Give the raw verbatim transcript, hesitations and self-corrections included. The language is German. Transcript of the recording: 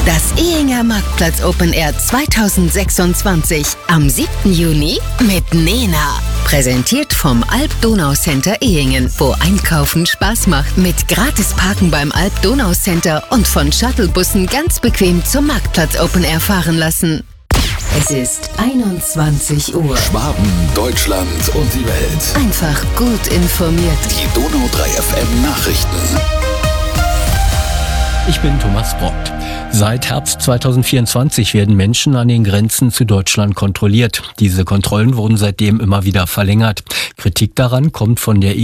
Das Ehinger Marktplatz Open Air zweitausendsechsundzwanzig am siebten Juni mit Nena. Präsentiert vom Alp-Donau-Center Ehingen, wo Einkaufen Spaß macht. Mit gratis Parken beim Alp-Donau-Center und von Shuttlebussen ganz bequem zum Marktplatz Open Air fahren lassen. Es ist einundzwanzig Uhr. Schwaben, Deutschland und die Welt. Einfach gut informiert. Die Donau drei F M Nachrichten. Ich bin Thomas Brockt. Seit Herbst zweitausendvierundzwanzig werden Menschen an den Grenzen zu Deutschland kontrolliert. Diese Kontrollen wurden seitdem immer wieder verlängert. Kritik daran kommt von der